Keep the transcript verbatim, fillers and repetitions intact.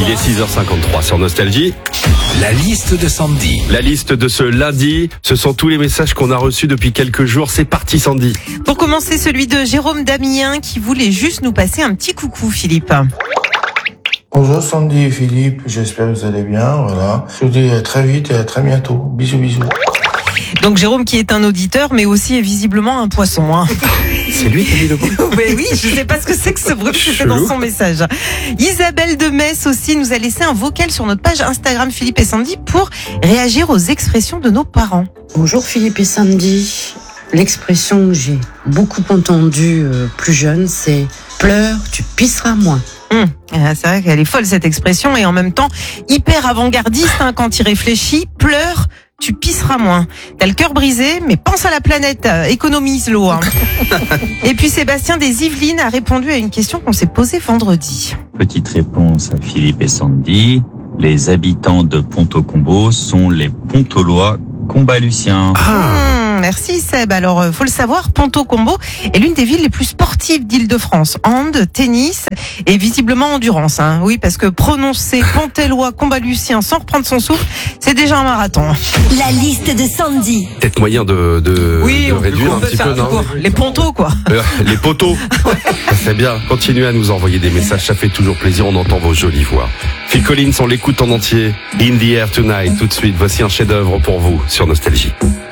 Il est six heures cinquante-trois sur Nostalgie. La liste de Sandy. La liste de ce lundi, ce sont tous les messages qu'on a reçus depuis quelques jours. C'est parti Sandy. Pour commencer, celui de Jérôme Damien qui voulait juste nous passer un petit coucou, Philippe. Bonjour Sandy et Philippe, j'espère que vous allez bien, voilà. Je vous dis à très vite et à très bientôt. Bisous bisous. Donc Jérôme qui est un auditeur mais aussi est visiblement un poisson. Hein. C'est lui qui a mis le bruit. Mais oui, je sais pas ce que c'est que ce bruit, c'était dans son message. Isabelle de Metz aussi nous a laissé un vocal sur notre page Instagram Philippe et Sandy pour réagir aux expressions de nos parents. Bonjour Philippe et Sandy. L'expression que j'ai beaucoup entendue euh, plus jeune, c'est « pleure, tu pisseras moins ». Hum, c'est vrai qu'elle est folle cette expression et en même temps hyper avant-gardiste hein, quand il réfléchit. Pleure, tu pisseras moins. T'as le cœur brisé, mais pense à la planète, euh, économise l'eau. Hein. Et puis Sébastien des Yvelines a répondu à une question qu'on s'est posée vendredi. Petite réponse à Philippe et Sandy. Les habitants de Ponto-Combo sont les Pontolois combaluciens. Ah. Hum, merci Seb. Alors, euh, faut le savoir, Ponto-Combo est l'une des villes les plus sportives d'Île-de-France. Hand, tennis et visiblement endurance. Hein. Oui, parce que prononcer Pontellois combalucien sans reprendre son souffle, c'est déjà un marathon. La liste de Sandy. Peut-être moyen de, de, oui, de on réduire un petit peu, non? Les pontos, quoi. Euh, les poteaux. Ça fait bien. Continuez à nous envoyer des messages, ça fait toujours plaisir. On entend vos jolies voix. Phil Collins, on l'écoute en entier. In the Air Tonight. Tout de suite, voici un chef-d'œuvre pour vous sur Nostalgie.